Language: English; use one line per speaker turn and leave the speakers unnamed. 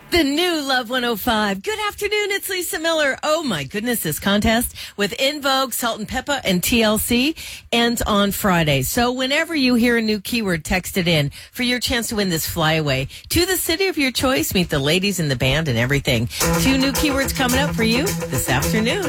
The new Love 105. Good afternoon, it's Lisa Miller. Oh my goodness, this contest with In Vogue, Salt and Peppa, and TLC ends on Friday. So whenever you hear a new keyword, text it in for your chance to win this flyaway to the city of your choice. Meet the ladies in the band and everything. 2 new keywords coming up for you this afternoon.